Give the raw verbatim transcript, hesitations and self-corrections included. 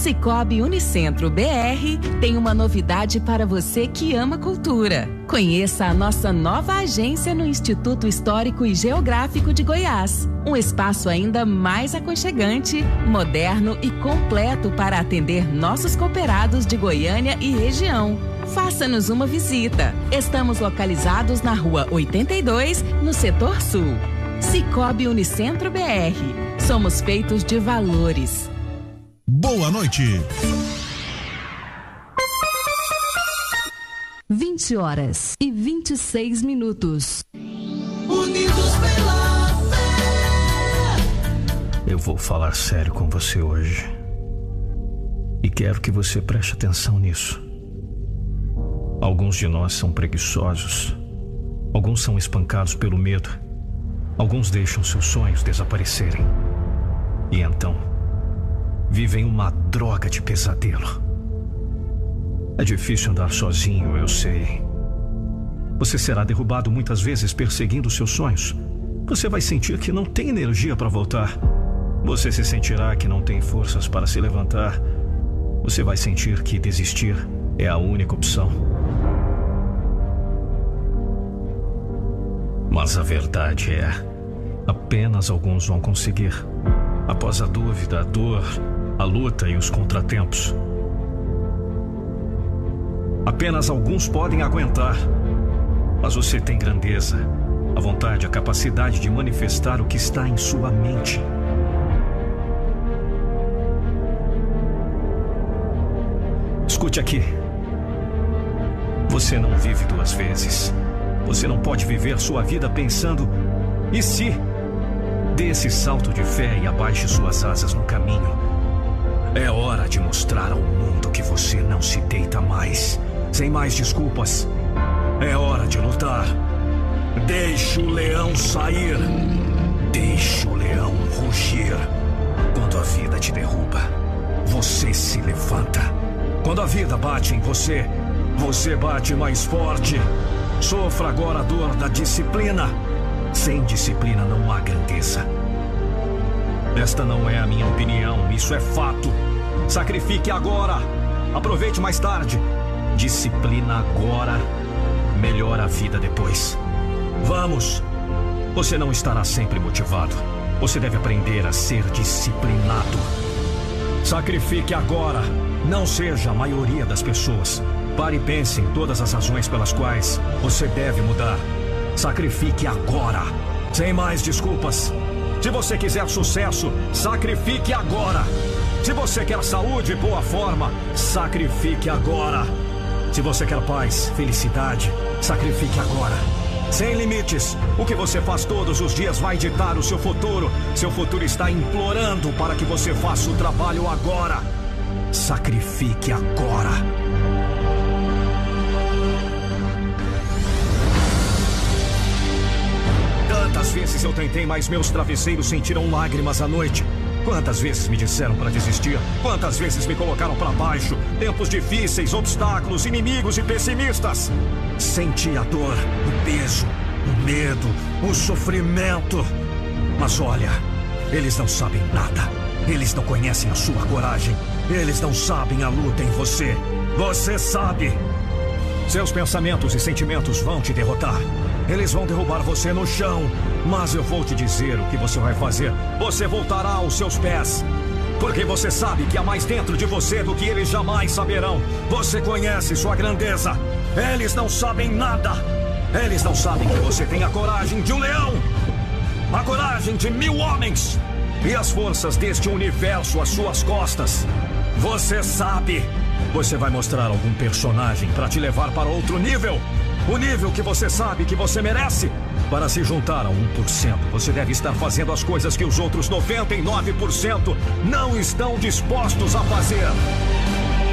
Sicoob Unicentro B R tem uma novidade para você que ama cultura. Conheça a nossa nova agência no Instituto Histórico e Geográfico de Goiás. Um espaço ainda mais aconchegante, moderno e completo para atender nossos cooperados de Goiânia e região. Faça-nos uma visita. Estamos localizados na Rua oitenta e dois, no Setor Sul. Sicoob Unicentro B R. Somos feitos de valores. Boa noite. vinte horas e vinte e seis minutos. Unidos pela fé. Eu vou falar sério com você hoje. E quero que você preste atenção nisso. Alguns de nós são preguiçosos. Alguns são espancados pelo medo. Alguns deixam seus sonhos desaparecerem. E então, vivem uma droga de pesadelo. É difícil andar sozinho, eu sei. Você será derrubado muitas vezes perseguindo seus sonhos. Você vai sentir que não tem energia para voltar. Você se sentirá que não tem forças para se levantar. Você vai sentir que desistir é a única opção. Mas a verdade é, apenas alguns vão conseguir. Após a dúvida, a dor, a luta e os contratempos. Apenas alguns podem aguentar. Mas você tem grandeza, a vontade, a capacidade de manifestar o que está em sua mente. Escute aqui. Você não vive duas vezes. Você não pode viver sua vida pensando, e se? Dê esse salto de fé e abaixe suas asas no caminho. É hora de mostrar ao mundo que você não se deita mais, sem mais desculpas. É hora de lutar. Deixe o leão sair. Deixe o leão rugir. Quando a vida te derruba, você se levanta. Quando a vida bate em você, você bate mais forte. Sofra agora a dor da disciplina. Sem disciplina não há grandeza. Esta não é a minha opinião, isso é fato. Sacrifique agora. Aproveite mais tarde. Disciplina agora. Melhora a vida depois. Vamos. Você não estará sempre motivado. Você deve aprender a ser disciplinado. Sacrifique agora. Não seja a maioria das pessoas. Pare e pense em todas as razões pelas quais você deve mudar. Sacrifique agora, sem mais desculpas. Se você quiser sucesso, sacrifique agora. Se você quer saúde e boa forma, sacrifique agora. Se você quer paz, felicidade, sacrifique agora. Sem limites, o que você faz todos os dias vai ditar o seu futuro. Seu futuro está implorando para que você faça o trabalho agora. Sacrifique agora. Quantas vezes eu tentei, mas meus travesseiros sentiram lágrimas à noite. Quantas vezes me disseram para desistir? Quantas vezes me colocaram para baixo? Tempos difíceis, obstáculos, inimigos e pessimistas. Senti a dor, o peso, o medo, o sofrimento. Mas olha, eles não sabem nada. Eles não conhecem a sua coragem. Eles não sabem a luta em você. Você sabe. Seus pensamentos e sentimentos vão te derrotar. Eles vão derrubar você no chão. Mas eu vou te dizer o que você vai fazer. Você voltará aos seus pés. Porque você sabe que há mais dentro de você do que eles jamais saberão. Você conhece sua grandeza. Eles não sabem nada. Eles não sabem que você tem a coragem de um leão. A coragem de mil homens. E as forças deste universo às suas costas. Você sabe. Você vai mostrar algum personagem para te levar para outro nível. O nível que você sabe que você merece. Para se juntar a um por cento, você deve estar fazendo as coisas que os outros noventa e nove por cento não estão dispostos a fazer.